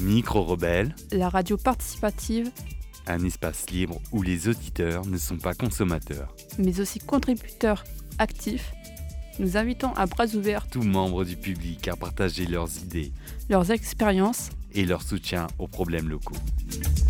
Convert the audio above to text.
Micro-Rebelle, la radio participative, un espace libre où les auditeurs ne sont pas consommateurs. mais aussi contributeurs actifs, nous invitons à bras ouverts Tous membres du public à partager leurs idées leurs expériences et leur soutien aux problèmes locaux.